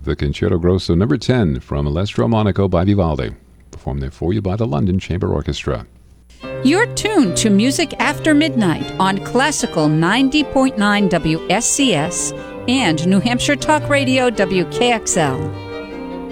the Concerto Grosso number 10 from Alessandro Monaco by Vivaldi, performed there for you by the London Chamber Orchestra. You're tuned to Music After Midnight on Classical 90.9 WSCS and New Hampshire Talk Radio WKXL.